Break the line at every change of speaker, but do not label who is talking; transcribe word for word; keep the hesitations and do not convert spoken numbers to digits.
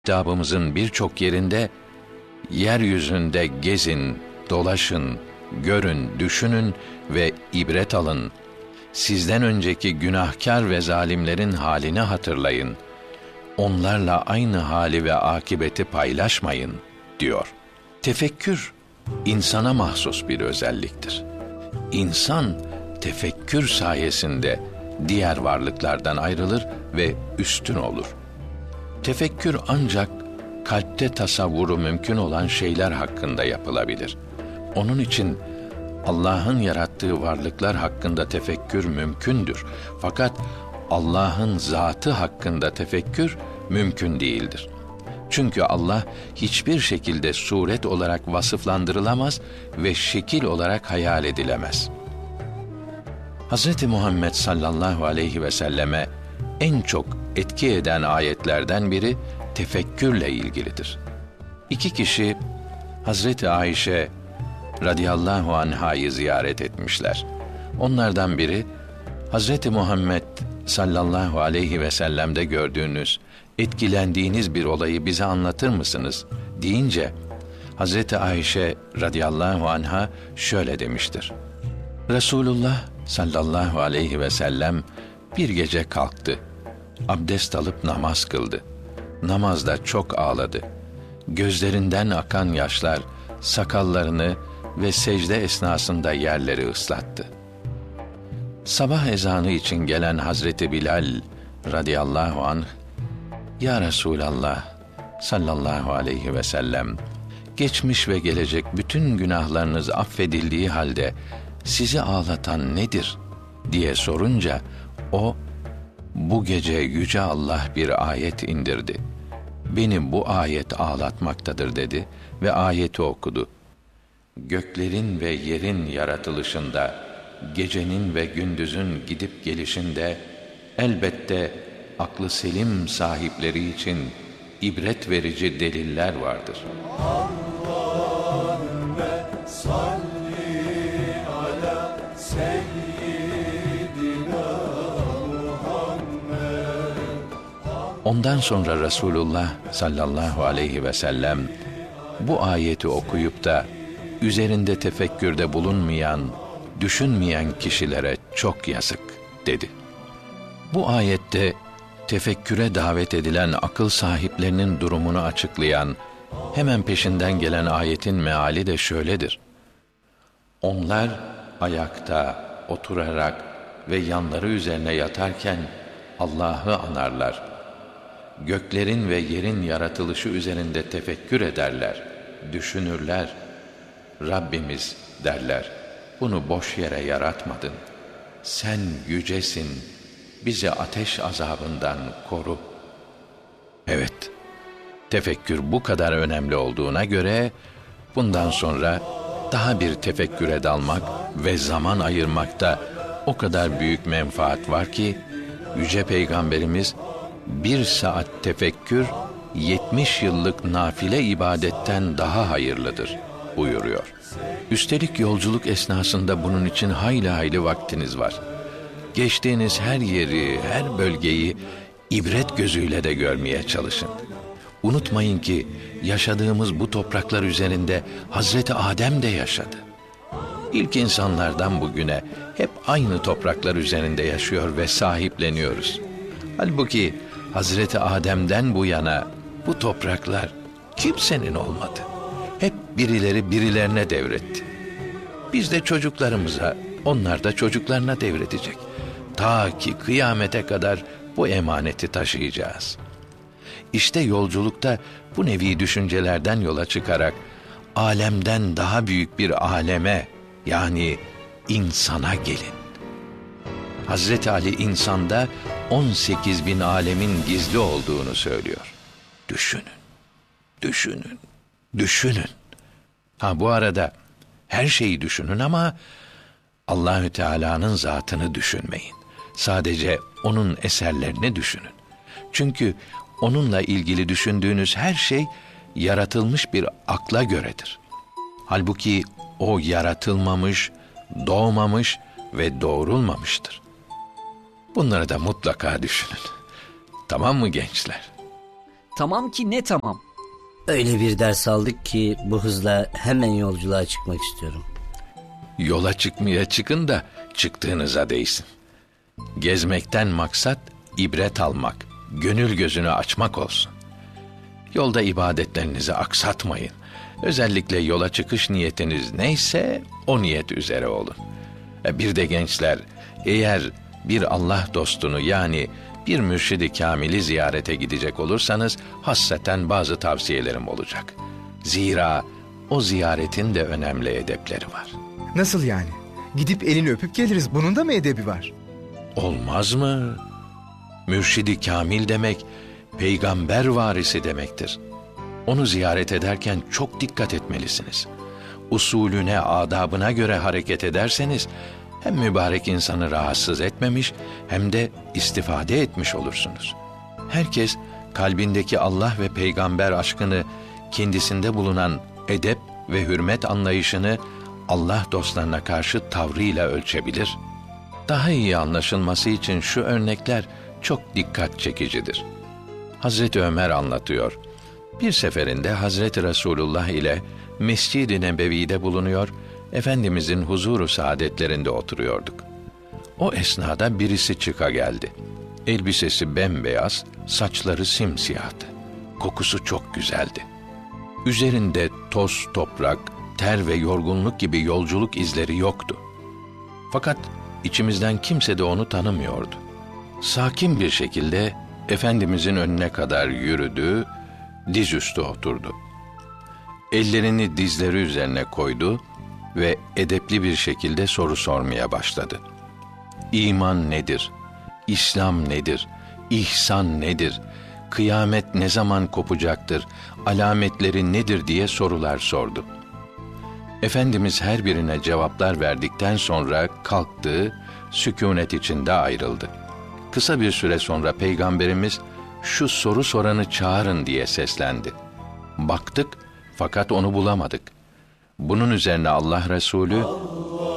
Kitabımızın birçok yerinde yeryüzünde gezin, dolaşın, görün, düşünün ve ibret alın. Sizden önceki günahkar ve zalimlerin halini hatırlayın. Onlarla aynı hali ve akibeti paylaşmayın diyor. Tefekkür insana mahsus bir özelliktir. İnsan tefekkür sayesinde diğer varlıklardan ayrılır ve üstün olur. Tefekkür ancak kalpte tasavvuru mümkün olan şeyler hakkında yapılabilir. Onun için Allah'ın yarattığı varlıklar hakkında tefekkür mümkündür. Fakat Allah'ın zatı hakkında tefekkür mümkün değildir. Çünkü Allah hiçbir şekilde suret olarak vasıflandırılamaz ve şekil olarak hayal edilemez. Hz. Muhammed sallallahu aleyhi ve selleme en çok etki eden ayetlerden biri tefekkürle ilgilidir. İki kişi Hazreti Ayşe radıyallahu anhayı ziyaret etmişler. Onlardan biri, Hazreti Muhammed sallallahu aleyhi ve sellem'de gördüğünüz, etkilendiğiniz bir olayı bize anlatır mısınız deyince, Hazreti Ayşe radıyallahu anha şöyle demiştir. Resulullah sallallahu aleyhi ve sellem bir gece kalktı, abdest alıp namaz kıldı. Namazda çok ağladı. Gözlerinden akan yaşlar sakallarını ve secde esnasında yerleri ıslattı. Sabah ezanı için gelen Hazreti Bilal radıyallahu anh, "Ya Resulallah sallallahu aleyhi ve sellem, geçmiş ve gelecek bütün günahlarınız affedildiği halde sizi ağlatan nedir?" diye sorunca o, "Bu gece Yüce Allah bir ayet indirdi. Beni bu ayet ağlatmaktadır" dedi ve ayeti okudu. Göklerin ve yerin yaratılışında, gecenin ve gündüzün gidip gelişinde elbette aklı selim sahipleri için ibret verici deliller vardır. Allahümme salli ala seyyidina Muhammed. Ondan sonra Resulullah sallallahu aleyhi ve sellem bu ayeti okuyup da üzerinde tefekkürde bulunmayan, düşünmeyen kişilere çok yazık dedi. Bu ayette tefekküre davet edilen akıl sahiplerinin durumunu açıklayan, hemen peşinden gelen ayetin meali de şöyledir. Onlar ayakta, oturarak ve yanları üzerine yatarken Allah'ı anarlar. Göklerin ve yerin yaratılışı üzerinde tefekkür ederler, düşünürler. Rabbimiz derler, bunu boş yere yaratmadın. Sen yücesin, bizi ateş azabından koru. Evet, tefekkür bu kadar önemli olduğuna göre, bundan sonra daha bir tefekküre dalmak ve zaman ayırmakta o kadar büyük menfaat var ki, Yüce Peygamberimiz, bir saat tefekkür, yetmiş yıllık nafile ibadetten daha hayırlıdır buyuruyor. Üstelik yolculuk esnasında bunun için hayli hayli vaktiniz var. Geçtiğiniz her yeri, her bölgeyi ibret gözüyle de görmeye çalışın. Unutmayın ki yaşadığımız bu topraklar üzerinde Hazreti Adem de yaşadı. İlk insanlardan bugüne hep aynı topraklar üzerinde yaşıyor ve sahipleniyoruz. Halbuki Hazreti Adem'den bu yana bu topraklar kimsenin olmadı. Hep birileri birilerine devretti. Biz de çocuklarımıza, onlar da çocuklarına devredecek. Ta ki kıyamete kadar bu emaneti taşıyacağız. İşte yolculukta bu nevi düşüncelerden yola çıkarak alemden daha büyük bir aleme, yani insana gelin. Hazreti Ali insanda on sekiz bin alemin gizli olduğunu söylüyor. Düşünün, düşünün, düşünün. Ha bu arada her şeyi düşünün ama Allahü Teala'nın zatını düşünmeyin. Sadece onun eserlerini düşünün. Çünkü onunla ilgili düşündüğünüz her şey yaratılmış bir akla göredir. Halbuki o yaratılmamış, doğmamış ve doğrulmamıştır. Bunları da mutlaka düşünün. Tamam mı gençler?
Tamam ki ne tamam?
Öyle bir ders aldık ki bu hızla hemen yolculuğa çıkmak istiyorum.
Yola çıkmaya çıkın da çıktığınıza değsin. Gezmekten maksat ibret almak, gönül gözünü açmak olsun. Yolda ibadetlerinizi aksatmayın. Özellikle yola çıkış niyetiniz neyse o niyet üzere olun. E Bir de gençler, eğer bir Allah dostunu yani bir mürşidi kamili ziyarete gidecek olursanız hasreten bazı tavsiyelerim olacak. Zira o ziyaretin de önemli edepleri var.
Nasıl yani? Gidip elini öpüp geliriz. Bunun da mı edebi var?
Olmaz mı? Mürşidi kamil demek, peygamber varisi demektir. Onu ziyaret ederken çok dikkat etmelisiniz. Usulüne, adabına göre hareket ederseniz, hem mübarek insanı rahatsız etmemiş, hem de istifade etmiş olursunuz. Herkes, kalbindeki Allah ve peygamber aşkını, kendisinde bulunan edep ve hürmet anlayışını, Allah dostlarına karşı tavrıyla ölçebilir. Daha iyi anlaşılması için şu örnekler çok dikkat çekicidir. Hazreti Ömer anlatıyor. Bir seferinde Hazreti Resulullah ile Mescid-i Nebevi'de bulunuyor, Efendimizin huzuru saadetlerinde oturuyorduk. O esnada birisi çıka geldi. Elbisesi bembeyaz, saçları simsiyahtı. Kokusu çok güzeldi. Üzerinde toz, toprak, ter ve yorgunluk gibi yolculuk izleri yoktu. Fakat içimizden kimse de onu tanımıyordu. Sakin bir şekilde Efendimizin önüne kadar yürüdü, dizüstü oturdu. Ellerini dizleri üzerine koydu ve edepli bir şekilde soru sormaya başladı. İman nedir? İslam nedir? İhsan nedir? Kıyamet ne zaman kopacaktır? Alametleri nedir diye sorular sordu. Efendimiz her birine cevaplar verdikten sonra kalktı, sükûnet içinde ayrıldı. Kısa bir süre sonra Peygamberimiz şu soru soranı çağırın diye seslendi. Baktık fakat onu bulamadık. Bunun üzerine Allah Resulü